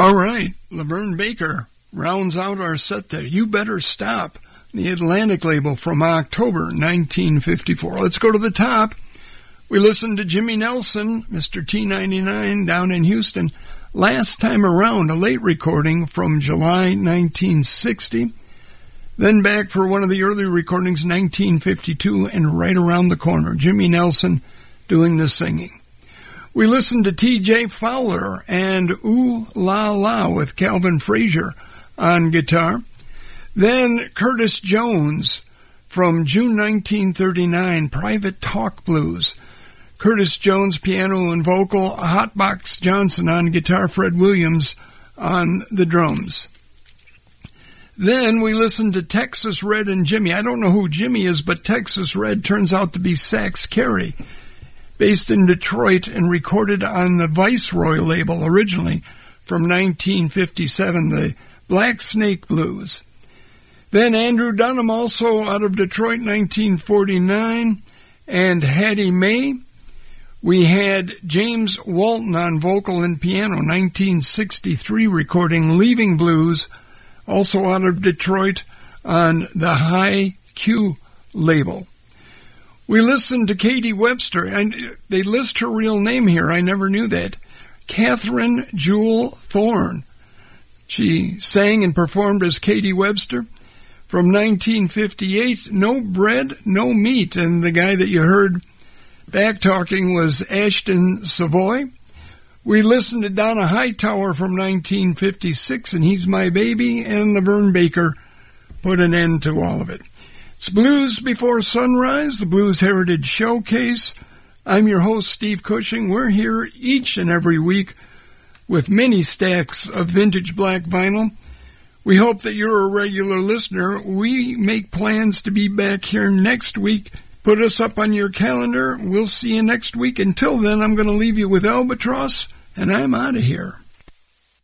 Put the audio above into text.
All right, Laverne Baker rounds out our set there. You Better Stop, the Atlantic label from October 1954. Let's go to the top. We listened to Jimmy Nelson, Mr. T99 down in Houston. Last time around, a late recording from July 1960. Then back for one of the early recordings, 1952, and right around the corner, Jimmy Nelson doing the singing. We listened to T.J. Fowler and Ooh La La with Calvin Frazier on guitar. Then Curtis Jones from June 1939, Private Talk Blues. Curtis Jones, piano and vocal, Hotbox Johnson on guitar, Fred Williams on the drums. Then we listened to Texas Red and Jimmy. I don't know who Jimmy is, but Texas Red turns out to be Sax Carey, based in Detroit and recorded on the Viceroy label originally from 1957, the Black Snake Blues. Then Andrew Dunham, also out of Detroit, 1949, and Hattie Mae. We had James Walton on vocal and piano, 1963 recording Leaving Blues, also out of Detroit on the High Q label. We listened to Katie Webster, and they list her real name here. I never knew that. Catherine Jewel Thorne. She sang and performed as Katie Webster. From 1958, No Bread, No Meat. And the guy that you heard back talking was Ashton Savoy. We listened to Donna Hightower from 1956, and He's My Baby, and Laverne Baker put an end to all of it. It's Blues Before Sunrise, the Blues Heritage Showcase. I'm your host, Steve Cushing. We're here each and every week with many stacks of vintage black vinyl. We hope that you're a regular listener. We make plans to be back here next week. Put us up on your calendar. We'll see you next week. Until then, I'm going to leave you with Albatross, and I'm out of here.